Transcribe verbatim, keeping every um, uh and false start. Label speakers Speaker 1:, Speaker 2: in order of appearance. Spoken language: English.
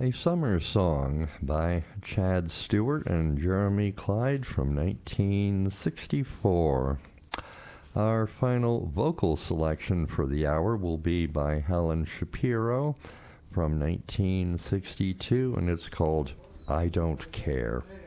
Speaker 1: A Summer Song by Chad Stewart and Jeremy Clyde from nineteen sixty-four. Our final vocal selection for the hour will be by Helen Shapiro from nineteen sixty-two, and it's called I Don't Care.